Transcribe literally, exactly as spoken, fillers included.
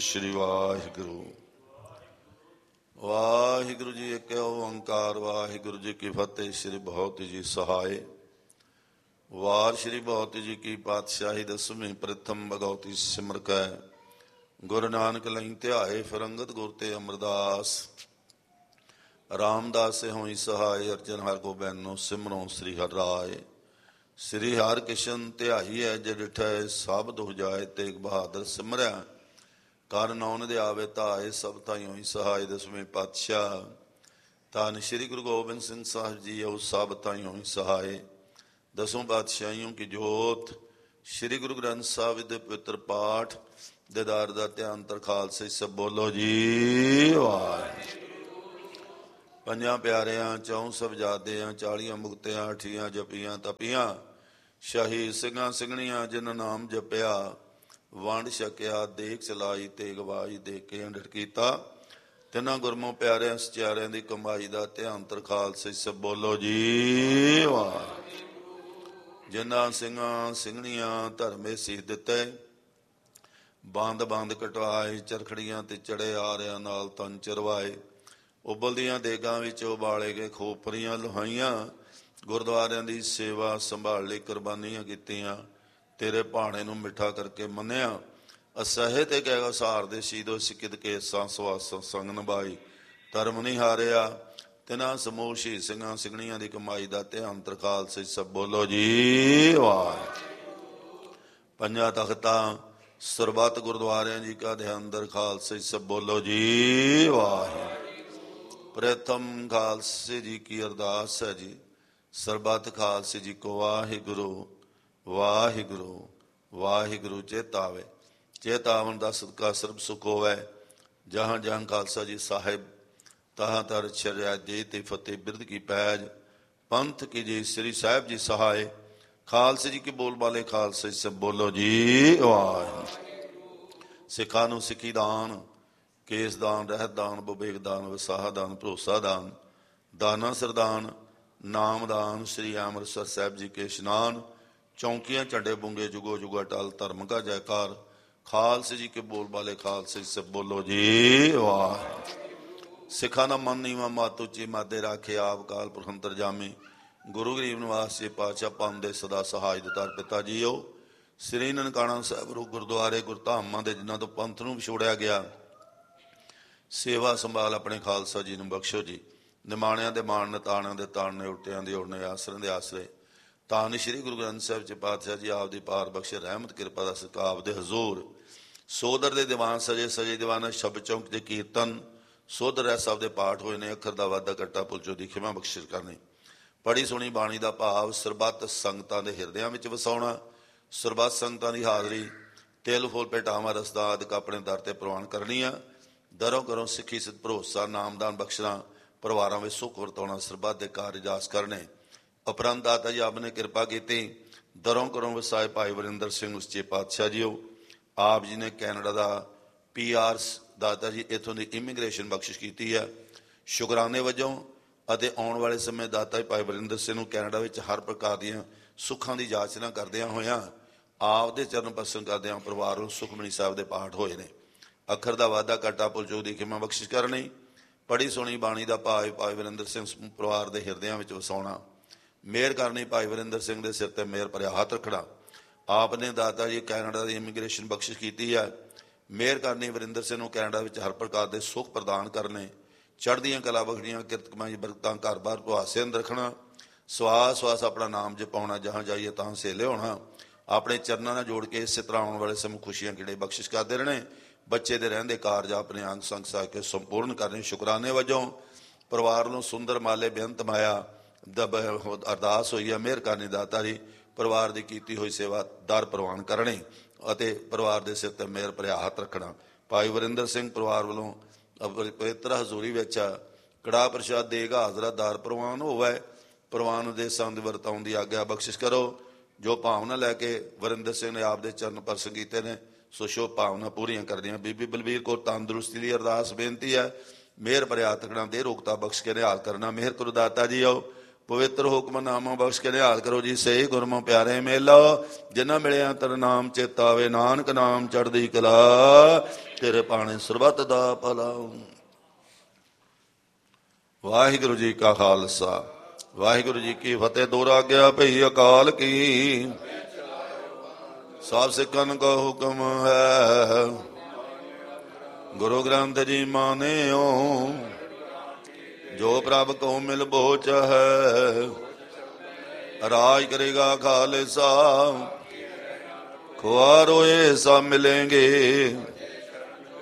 श्री वाहिगुरु। वाहिगुरु जी एक ओंकार, वाहिगुरु जी की फतेह। श्री भगवती जी सहाय। वार श्री भगवती जी की पातशाही दसवीं प्रथम भगवती सिमर कै। गुरु नानक लई ध्याए फिरंगत गुर ते अमरदास। रामदास से होई सहाय, अर्जन हर गोबैनो सिमरो श्री हर राय। श्री हर किशन ध्याई है जे डिठै, सब दुख जाए तेग बहादुर सिमरया। कर नौन दे आवे धाए, सब ताई होई सहाय। दसवें पातशाह धन श्री गुरु गोबिंद सिंह साहिब जी आओ, सब ताई होई सहाय। दसों पातशाहियों की जोत श्री गुरु ग्रंथ साहिब दे पवित्र पाठ देदार दा ध्यान तरखाल से सब बोलो जी वाहिगुरू। पंजां प्यारियां चौं सबजादियां, चालियां मुक्तियां, अठियां जपियां तपियां, शहीद सिंघां सिंघणियां जिन नाम जपिया। वंड छकिया देख चलाई ते गवाई, देख के अंडर कीता। तिन्हां गुरमों प्यारियां सचियारियां दी कमाई दा ध्यान तरखाल से सब बोलो जी वाहिगुरू। जिन्हां सिंघां सिंघणियां धर्मे सीस दिते, बंद बंद कटवाए। चरखड़ियां ते चढ़े आरियां नाल तन चरवाए। उबलदियां देगां विच उबाले के खोपरियां लुहाइयां। गुरद्वारियां दी सेवा संभाल लई कुर्बानियां कीतियां। तेरे भाणे नूं मिठा करके मन्निया। असहे ते कहगा सार दे शहीदो, सिकित केसां सवासां संग निभाई। धर्म नहीं हारिया तिन्हां समूह शहीद सिंघां सिंघणियां दी कमाई दा ध्यान तरखाल से सब बोलो जी वाहिगुरू। पंजां तख्तां सरबत गुरुद्वारियां जी का ध्यान दरखाल से सब बोलो जी वाहिगुरू। प्रथम खालसे जी की अरदास है जी, सरबत खालसे जी को वाहिगुरु वाहिगुरु वाहिगुरु। चेतावे चेतावन दा सदका सर्ब सुख होवै। जहाँ जहाँ खालसा जी साहिब, तहाँ तर छरिया जी ते फतेह बिरद की पैज। पंथ की जी श्री साहिब जी सहाय। खालसे जी के बोल वाले खालसे सब बोलो जी वाहिगुरू। सिखा नूं सिखी दान, केस दान, रहत दान, विवेक दान, विसाह दान, भरोसा दान, दाना सरदान, नाम दान। श्री अमृतसर साहिब जी के स्नान। चौंकियां झंडे बुंगे जुगो जुगा टल, धर्म का जयकार। खालसे जी के बोल वाले खालसे सब बोलो जी वाहिगुरू। सिखा ना मन नीवा मत उची, मादे राखे आप काल पुरखंतर जामी। गुरु गरीब निवास जी पातशाह पांदे सदा सहाय दितार पिता जीओ। श्री ननकाना साहिब रूप गुरुद्वारे गुरधामां दे जिन्हां तों पंथ नूं विछोड़िया गया, सेवा संभाल अपने खालसा जी नूं बख्शो जी। निमाणियां दे मान, नताणियां दे ताणे, उल्टियां दे उड़ने, आसरे दे आसरे। धन श्री गुरु ग्रंथ साहिब च पातशाह जी आप दी पार बख्शे रहमत किरपा दा सकाब दे हजूर। सोदर दे दीवान सजे सजे दीवाना शब्द चौंक दे कीर्तन। सोदर है सब दे पाठ होए ने। अखर दा वाधा कट्टा पुलचो दी खिमा बख्शिश करनी। पढ़ी सुनी बाणी दा भाव सरबत संगतां दे हिरदियां विच वसाउणा। सरबत संगतां दी हाजरी तिल फुल भेटावां रसदा आदि अपने दर ते प्रवान करनियां। दरों घरों सिखी सिद्ध भरोसा नामदान बख्शना। परिवारों में सुख वरताउणा, सरबत दे कार इजास करने। उपरंत दाता जी आपने कृपा की। दरों घरों वसाए भाई वरिंदर सिंह उच्चे पातशाह जी हो। आप जी ने कैनेडा का पी आर दाता जी इतों की इमिग्रेशन बख्शिश की है। शुकराने वजों अते आने वाले समय दाता जी भाई वरिंदर सिंह नूं कैनेडा में हर प्रकार दी सुखां की याचना करदियां होइयां आप दे चरण पसंद करदियां परिवार नूं सुखमनी साहिब दे पाठ होए ने। अखर का वाधा घाटा पुलचो की खिमा बख्शिश करनी। पढ़ी सुनी बाणी का भाव भाई वरिंदर सिंह परिवार के हिरदियां में वसाउणा। मेहर करनी भाई वरिंदर सिंह के सिर पर मेहर भरिया हथ रखना। आपने दाता जी कैनेडा की इमिग्रेशन बख्शिश की है। मेहर करनी वरिंदर सिंह नूं कैनेडा में हर प्रकार के सुख प्रदान करने। चढ़दियां कला बखड़ियां किरत कमाई बरकतां घर बार भुआसे अंदर रखना। सवास सवास अपना नाम जपाउणा, जहाँ जाइए तहाँ सेले होना। अपने चरणों नाल जोड़ के इस तरह आने वाले समय खुशियां किड़े बख्शिश करते रहने। बच्चे दे रहंदे कारज अपने अंग संग सा के संपूर्ण करने। शुकराने वजों परिवार नूं सुंदर माले बेअंत माया दब अरदास हुई है। मेहर करनी दाता जी परिवार की कीती हुई सेवा दर प्रवान करने अते परिवार के सिर ते मेहर भरिया हथ रखना। भाई वरिंदर सिंह परिवार वालों पवित्र हजूरी विच कड़ाह प्रसाद देग हाजरा दार प्रवान होवे। प्रवान दे संद वरताउण दी आग्या बख्शिश करो। जो भावना लैके वरिंदर सिंह ने आप दे चरण परस कीते ने सो शो भावना पूरियां कर दियां। बीबी बलबीर को तंदुरुस्ती की अरदास बेनती है। मेहर भरिया हथ रखना, दे रोकता बख्श के निहाल करना। मेहर करो दाता जी आओ। ਪਵਿੱਤਰ ਹੁਕਮਨਾਮਾ ਬਖਸ਼ ਕੇ ਨਿਹਾਲ ਕਰੋ ਜੀ। ਸਹੀ ਗੁਰਮੁ ਪਿਆਰੇ ਮੇਲਾ, ਜਿਨ੍ਹਾਂ ਮਿਲਿਆ ਤੇਰਾ ਨਾਮ ਚੇਤਾ ਆਵੇ। ਨਾਨਕ ਨਾਮ ਚੜ੍ਹਦੀ ਕਲਾ, ਤੇਰੇ ਭਾਣੇ ਸਰਬੱਤ ਦਾ ਭਲਾ। ਵਾਹਿਗੁਰੂ ਜੀ ਕਾ ਖਾਲਸਾ, ਵਾਹਿਗੁਰੂ ਜੀ ਕੀ ਫਤਿਹ। ਦੋਹਰਾ ਗਿਆ ਭਈ ਅਕਾਲ ਕੀ, ਸਭ ਸਿੱਖਨ ਕਾ ਹੁਕਮ ਹੈ। ਗੁਰੂ ਗ੍ਰੰਥ ਜੀ ਮਾਨਿਓ, ਜੋ ਪ੍ਰਭ ਕੋ ਮਿਲ ਬੋਚ ਹੈ। ਰਾਜ ਕਰੇਗਾ ਖਾਲਸਾ, ਖੁਆਰੋਏ ਸਭ ਮਿਲੇਂਗੇ।